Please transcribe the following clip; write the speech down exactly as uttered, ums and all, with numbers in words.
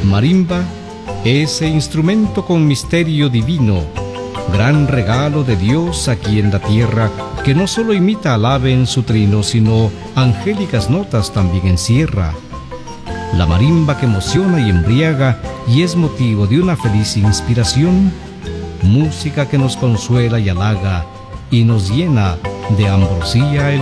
Marimba, ese instrumento con misterio divino, gran regalo de Dios aquí en la tierra, que no solo imita al ave en su trino, sino angélicas notas también encierra. La marimba que emociona y embriaga y es motivo de una feliz inspiración, música que nos consuela y halaga y nos llena de ambrosía el